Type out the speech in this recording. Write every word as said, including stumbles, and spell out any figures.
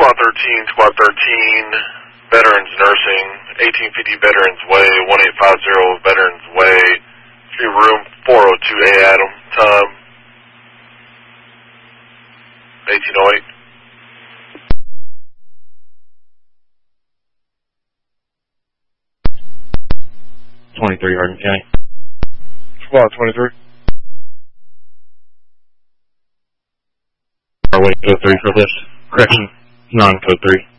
Squad thirteen, Squad thirteen, Veterans Nursing, eighteen fifty Veterans Way, one eight five zero Veterans Way, free room four oh two A Adam, time eighteen oh eight. twenty-three, Hardin County. Squad twenty-three. Our way, code three for lift. Correction, non-code three.